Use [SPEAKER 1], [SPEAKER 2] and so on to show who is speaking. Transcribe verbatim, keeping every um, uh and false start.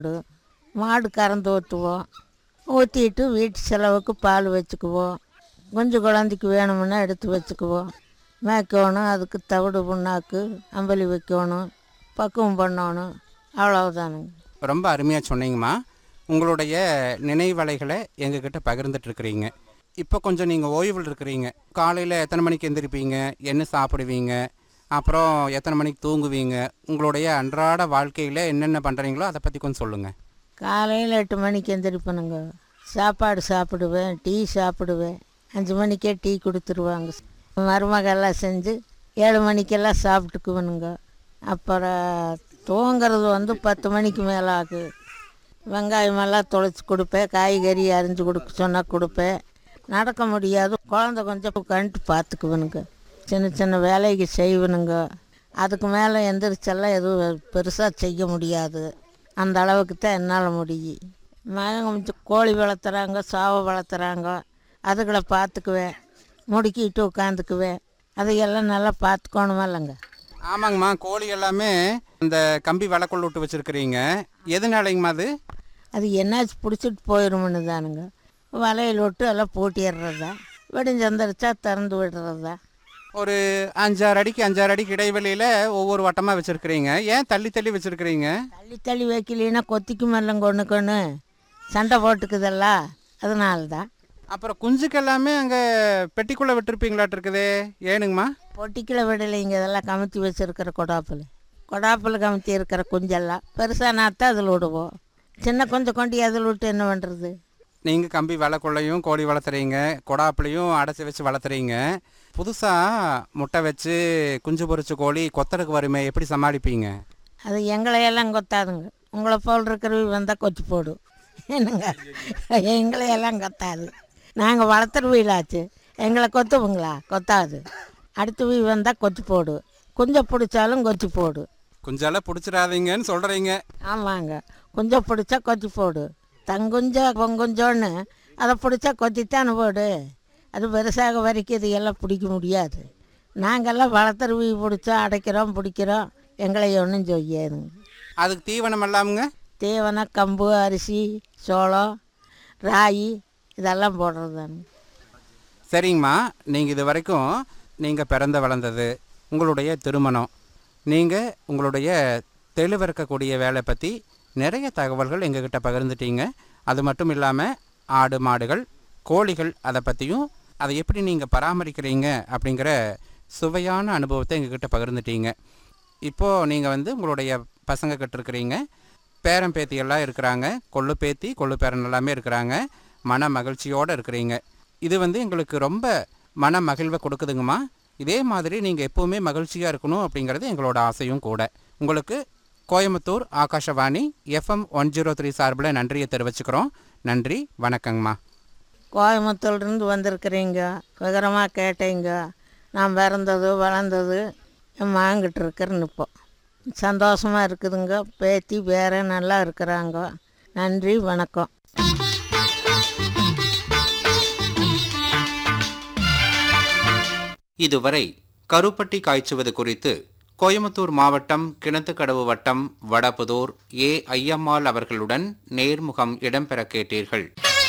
[SPEAKER 1] மாடு கறந்து ஊற்றுவோம். ஊற்றிட்டு வீட்டு செலவுக்கு பால் வச்சுக்குவோம். கொஞ்சம் குழந்தைக்கு வேணுமுன்னா எடுத்து வச்சுக்குவோம். மேய்க்கணும், அதுக்கு தவிடு புண்ணாக்கு அம்பலி வைக்கணும், பக்குவம் பண்ணணும், அவ்வளவுதானுங்க.
[SPEAKER 2] ரொம்ப அருமையாக சொன்னீங்கம்மா. உங்களுடைய நினைவலைகளை எங்ககிட்ட பகிர்ந்துட்டுருக்கிறீங்க. இப்போ கொஞ்சம் நீங்கள் ஓய்வில் இருக்கிறீங்க. காலையில் எத்தனை மணிக்கு எந்திரிப்பீங்க, என்ன சாப்பிடுவீங்க, அப்புறம் எத்தனை மணிக்கு தூங்குவீங்க, உங்களுடைய அன்றாட வாழ்க்கையில் என்னென்ன பண்ணுறீங்களோ அதை பற்றி கொஞ்சம் சொல்லுங்கள்.
[SPEAKER 1] காலையில் எட்டு மணிக்கு எந்திரிப்பணுங்க. சாப்பாடு சாப்பிடுவேன், டீ சாப்பிடுவேன். அஞ்சு மணிக்கே டீ கொடுத்துருவாங்க. மருமகெல்லாம் செஞ்சு ஏழு மணிக்கெல்லாம் சாப்பிட்டுக்குவனுங்க. அப்புறம் தூங்கிறது வந்து பத்து மணிக்கு மேலே ஆகு. வெங்காயமெல்லாம் தொலைச்சி கொடுப்பேன், காய்கறி அரிஞ்சு கொடுக்க சொன்னால் கொடுப்பேன். நடக்க முடியாது, குழந்த கொஞ்சம் கண்டு பார்த்துக்குவனுங்க. சின்ன சின்ன வேலைக்கு செய்வனுங்க. அதுக்கு மேலே எந்திரிச்செல்லாம் எதுவும் பெருசாக செய்ய முடியாது. அந்த அளவுக்கு தான் என்னால் முடியும். மகன் கொஞ்சம் கோழி வளர்த்துறாங்க, சாவை வளர்த்துறாங்க, அதுகளை பார்த்துக்குவேன். முடுக்கிட்டு உட்காந்துக்குவேன். அதையெல்லாம் நல்லா பார்த்துக்கணுமா இல்லைங்க.
[SPEAKER 2] ஆமாங்கம்மா, கோழி எல்லாமே இந்த கம்பி வலைக்குள்ள விட்டு வச்சுருக்கிறீங்க. எதுனாலங்கம்மா அது?
[SPEAKER 1] அது என்னாச்சு பிடிச்சிட்டு போயிடும்னு தானுங்க. வலையில் விட்டு எல்லாம் பூட்டிடுறதா, வெடிஞ்சந்திரிச்சா திறந்து விடுறதா.
[SPEAKER 2] ஒரு அஞ்சாறு அடிக்கு அஞ்சாறு அடிக்கு இடைவெளியில் ஒவ்வொரு வட்டமாக வச்சுருக்கிறீங்க. ஏன் தள்ளி தள்ளி வச்சுருக்கிறீங்க?
[SPEAKER 1] தள்ளி தள்ளி வைக்கலைன்னா கொத்திக்கும் இல்லைங்க, ஒன்றுக்கு ஒன்று சண்டை போட்டுக்குதல்ல, அதனால தான்.
[SPEAKER 2] அப்புறம் குஞ்சுக்கு எல்லாமே அங்கே பெட்டிக்குள்ளே விட்டுருப்பீங்களாட்டு இருக்குதே, ஏனுங்கம்மா?
[SPEAKER 1] பொட்டிக்குள்ளே விடலைங்க, இதெல்லாம் கமுத்தி வச்சுருக்கிற கொடாப்பில் கொடாப்பில் கமுத்தி இருக்கிற குஞ்செல்லாம் பெருசாக நாத்தான் அதில் விடுவோம். சின்ன கொஞ்சம் கொண்டு அதில் விட்டு என்ன பண்ணுறது?
[SPEAKER 2] நீங்கள் கம்பி வலைக்குள்ளையும் கோழி வளர்த்துறீங்க, கொடாப்புலையும் அடைச்சி வச்சு வளர்த்துறீங்க. புதுசாக முட்டை வச்சு குஞ்சு பொரிச்ச கோழி கொத்தருக்கு வருமே, எப்படி சமாளிப்பீங்க?
[SPEAKER 1] அது எங்களையெல்லாம் கொத்தாதுங்க. உங்களை போல் இருக்கிறவி வந்தால் கொத்தி போடும். என்னங்க, எங்களையெல்லாம் கொத்தாது. நாங்கள் வளர்த்துற வீடாச்சு, எங்களை கொத்துவுங்களா? கொத்தாது. அடுத்த வீ வந்தால் கொத்தி போடு, குஞ்சை பிடிச்சாலும் கொத்தி போடு.
[SPEAKER 2] குஞ்செல்லாம் பிடிச்சிடாதீங்கன்னு சொல்கிறீங்க.
[SPEAKER 1] ஆமாங்க, குஞ்சை பிடிச்சா கொத்தி போடு. தங்குஞ்சா பொங்குஞ்சோன்னு அதை பிடிச்சா கொத்தித்தானே போடு. அது பெருசாக வரைக்கும் இது எல்லாம் பிடிக்க முடியாது. நாங்கள்லாம் வளர்த்துருவி பிடிச்சா அடைக்கிறோம், பிடிக்கிறோம், எங்களை ஒன்றும் செய்யாதுங்க.
[SPEAKER 2] அதுக்கு தீவனம் எல்லாமுங்க?
[SPEAKER 1] தீவனம் கம்பு, அரிசி, சோளம், ராகி இதெல்லாம் போடுறது தானுங்க.
[SPEAKER 2] சரிங்கம்மா, நீங்கள் இது வரைக்கும் நீங்கள் பிறந்த வளர்ந்தது, உங்களுடைய திருமணம், நீங்கள் உங்களுடைய தெளிவிறக்கக்கூடிய வேலை பற்றி நிறைய தகவல்கள் எங்ககிட்ட பகிர்ந்துட்டீங்க. அது மட்டும் இல்லாமல் ஆடு மாடுகள் கோழிகள் அதை பற்றியும் அதை எப்படி நீங்கள் பராமரிக்கிறீங்க அப்படிங்கிற சுவையான அனுபவத்தை எங்ககிட்ட பகிர்ந்துட்டீங்க. இப்போது நீங்கள் வந்து உங்களுடைய பசங்க கிட்ட பேரன் பேத்தியெல்லாம் இருக்கிறாங்க, கொள்ளு பேத்தி கொள்ளு பேரன் எல்லாமே இருக்கிறாங்க, மன மகிழ்ச்சியோடு இருக்கிறீங்க. இது வந்து எங்களுக்கு ரொம்ப மன மகிழ்வை கொடுக்குதுங்கம்மா. இதே மாதிரி நீங்கள் எப்போவுமே மகிழ்ச்சியாக இருக்கணும் அப்படிங்கிறது எங்களோட ஆசையும் கூட. உங்களுக்கு Coimbatore Akashvani FM one zero three சார்பில் நன்றியை தெரிவிச்சுக்கிறோம். நன்றி, வணக்கங்கம்மா.
[SPEAKER 1] கோயம்புத்தூர்லேருந்து வந்திருக்கிறீங்க, விவரமாக கேட்டீங்க. நான் பிறந்தது வளர்ந்தது என் மகன்கிட்ட இருக்கிறேன்னு இப்போ சந்தோஷமாக இருக்குதுங்க. பேத்தி வேற நல்லா இருக்கிறாங்க. நன்றி, வணக்கம்.
[SPEAKER 2] இதுவரை கருப்பட்டி காய்ச்சுவது குறித்து கோயம்புத்தூர் மாவட்டம் கிணத்துக்கடவு வட்டம் வடபுதூர் ஏ ஐயம்மாள் அவர்களுடன் நேர்முகம் இடம்பெற கேட்டீர்கள்.